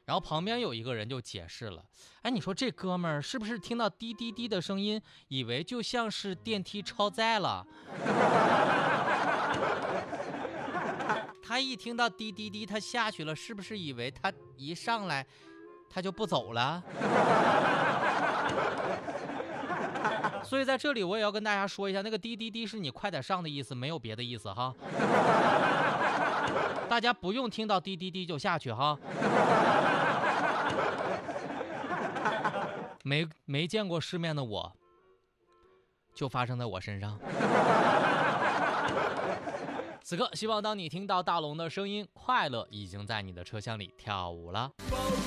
然后旁边有一个人就解释了，哎，你说这哥们儿是不是听到滴滴滴的声音，以为就像是电梯超载了？他一听到滴滴滴，他下去了，是不是以为他一上来他就不走了？所以在这里我也要跟大家说一下，那个滴滴滴是你快点上的意思，没有别的意思哈。大家不用听到滴滴滴就下去哈。没见过世面的我，就发生在我身上。此刻，希望当你听到大龙的声音，快乐已经在你的车厢里跳舞了。